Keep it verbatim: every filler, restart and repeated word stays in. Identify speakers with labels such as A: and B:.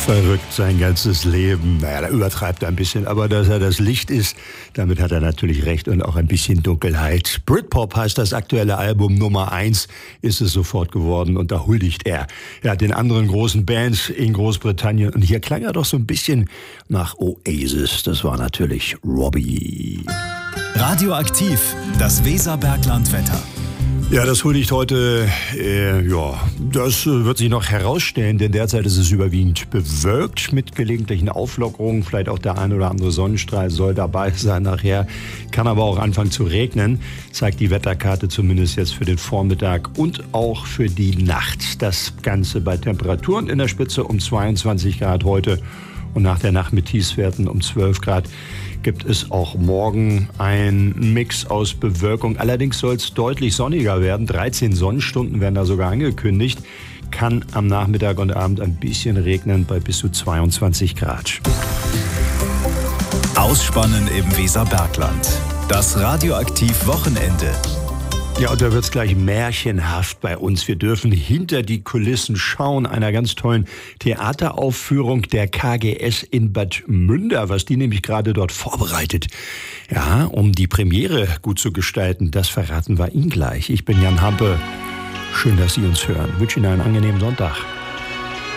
A: Verrückt sein ganzes Leben. Naja, da übertreibt er ein bisschen, aber dass er das Licht ist, damit hat er natürlich recht und auch ein bisschen Dunkelheit. Britpop heißt das aktuelle Album, Nummer eins ist es sofort geworden und da huldigt er ja, den anderen großen Bands in Großbritannien. Und hier klang er doch so ein bisschen nach Oasis. Das war natürlich Robbie.
B: Radioaktiv, das Weserberglandwetter.
A: Ja, das huldigt heute, äh, ja, das wird sich noch herausstellen, denn derzeit ist es überwiegend bewölkt mit gelegentlichen Auflockerungen. Vielleicht auch der ein oder andere Sonnenstrahl soll dabei sein nachher. Kann aber auch anfangen zu regnen, zeigt die Wetterkarte zumindest jetzt für den Vormittag und auch für die Nacht. Das Ganze bei Temperaturen in der Spitze um zweiundzwanzig Grad heute und nach der Nacht mit Tiefstwerten um zwölf Grad. Gibt es auch morgen einen Mix aus Bewölkung. Allerdings soll es deutlich sonniger werden. dreizehn Sonnenstunden werden da sogar angekündigt. Kann am Nachmittag und Abend ein bisschen regnen bei bis zu zweiundzwanzig Grad.
B: Ausspannen im Weserbergland. Das Radioaktiv-Wochenende.
A: Ja, und da wird's gleich märchenhaft bei uns. Wir dürfen hinter die Kulissen schauen einer ganz tollen Theateraufführung der K G S in Bad Münder, was die nämlich gerade dort vorbereitet. Ja, um die Premiere gut zu gestalten, das verraten wir Ihnen gleich. Ich bin Jan Hampe. Schön, dass Sie uns hören. Ich wünsche Ihnen einen angenehmen Sonntag.